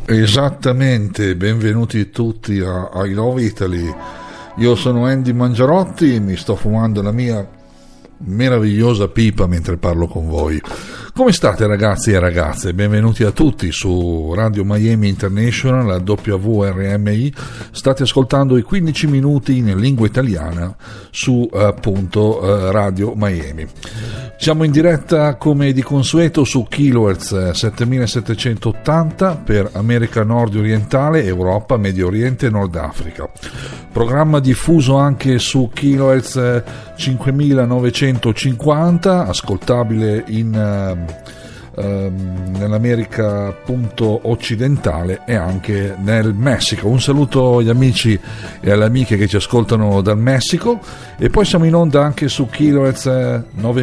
Esattamente, benvenuti tutti a I Love Italy. Io sono Andy Mangiarotti, mi sto fumando la mia meravigliosa pipa mentre parlo con voi. Come state ragazzi e ragazze? Benvenuti a tutti su Radio Miami International, la WRMI. State ascoltando i 15 minuti in lingua italiana su appunto Radio Miami. Siamo in diretta come di consueto su kHz 7780 per America Nord Orientale, Europa, Medio Oriente e Nord Africa. Programma diffuso anche su kHz 5950, ascoltabile nell'America appunto occidentale e anche nel Messico. Un saluto agli amici e alle amiche che ci ascoltano dal Messico, e poi siamo in onda anche su kHz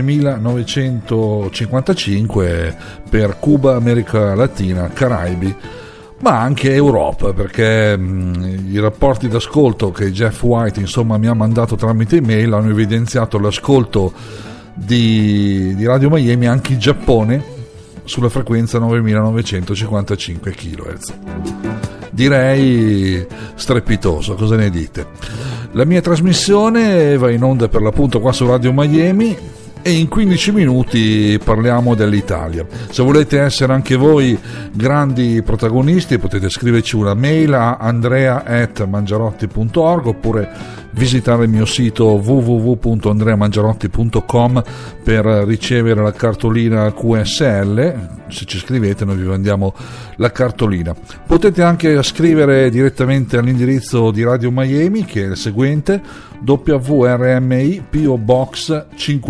9955 per Cuba, America Latina, Caraibi, ma anche Europa, perché i rapporti d'ascolto che Jeff White insomma mi ha mandato tramite email hanno evidenziato l'ascolto di Radio Miami anche in Giappone sulla frequenza 9955 kHz. Direi strepitoso, cosa ne dite? La mia trasmissione va in onda per l'appunto qua su Radio Miami e in 15 minuti parliamo dell'Italia. Se volete essere anche voi grandi protagonisti potete scriverci una mail a andrea@mangiarotti.org oppure visitare il mio sito www.andreamangiarotti.com per ricevere la cartolina QSL. Se ci scrivete noi vi mandiamo la cartolina. Potete anche scrivere direttamente all'indirizzo di Radio Miami, che è il seguente: WRMI PO Box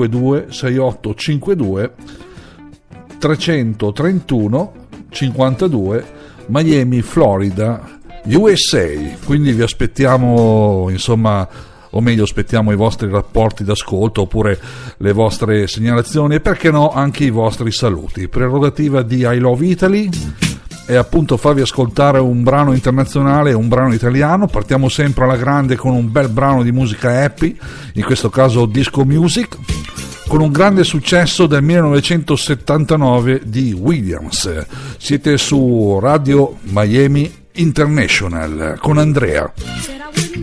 526852 331 52 Miami, Florida, USA. Quindi vi aspettiamo, insomma, o meglio aspettiamo i vostri rapporti d'ascolto oppure le vostre segnalazioni e perché no anche i vostri saluti. Prerogativa di I Love Italy è appunto farvi ascoltare un brano internazionale e un brano italiano. Partiamo sempre alla grande con un bel brano di musica happy, in questo caso disco music, con un grande successo del 1979 di Williams. Siete su Radio Miami International con Andrea.